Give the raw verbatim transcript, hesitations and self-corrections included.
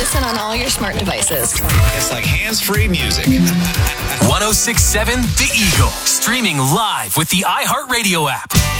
listen on all your smart devices. It's like hands-free music. one oh six point seven The Eagle. Streaming live with the iHeartRadio app.